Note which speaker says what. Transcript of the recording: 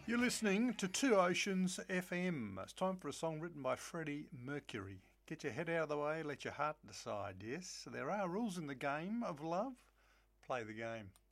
Speaker 1: You're listening to Two Oceans FM. It's time for a song written by Freddie Mercury. Get your head out of the way, let your heart decide. Yes, there are rules in the game of love. Play the game.